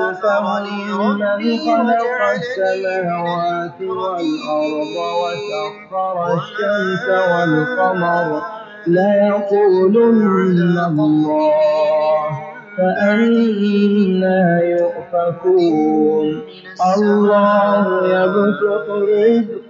فهم من خلق السماوات والأرض وسخر الشمس والقمر ليقولن الله فأنى يؤفكون الله يبسط الرزق